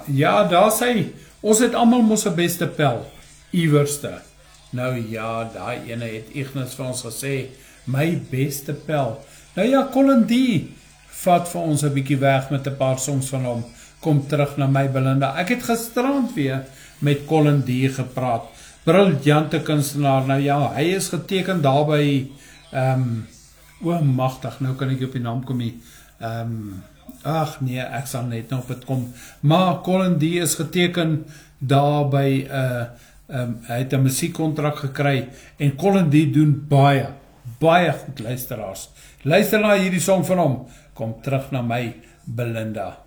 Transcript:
ja, daar sê, ons het allemaal mos 'n beste pel, iewerste. Nou ja, daai ene het Ignis vir ons gesê, my beste pel. Nou ja, Colin D, vat vir ons 'n bietjie weg met 'n paar songs van hom, kom terug na my Belinda. Ek het gisterand weer met Colin D gepraat, briljante kunstenaar, nou ja, hy is geteken daarby, magtig, nou kan ek op die naam kom nie, ag nee, ek sal net nou op het kom, maar Colin D is geteken daarby, hy het 'n musiekkontrak gekry, en Colin D doen baie goed luisteraars. Luister na hierdie song van hom, kom terug na my Belinda.